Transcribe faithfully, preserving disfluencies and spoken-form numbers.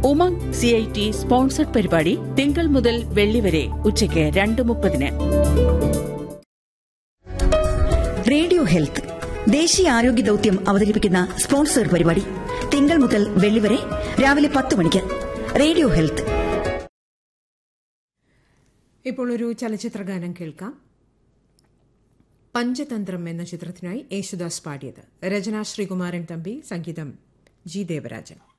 Umang C I T sponsored പരിപാടി തിങ്കൾ മുതൽ വെള്ളി വരെ ഉച്ചയ്ക്ക് രണ്ട് മുപ്പതിന്. റേഡിയോ ഹെൽത്ത് ദേശീയ ആരോഗ്യ ദൌത്യം അവതരിപ്പിക്കുന്ന സ്പോൺസർഡ് പരിപാടി തിങ്കൾ മുതൽ വെള്ളി വരെ രാവിലെ പത്ത് മണിക്ക്. Radio health. ഇപ്പോൾ ഒരു ചലച്ചിത്ര ഗാനം കേൾക്കാം. പഞ്ചതന്ത്രം എന്ന ചിത്രത്തിനായി യേശുദാസ് പാടിയത്. രചന ശ്രീകുമാരൻ തമ്പി, സംഗീതം ജി ദേവരാജൻ.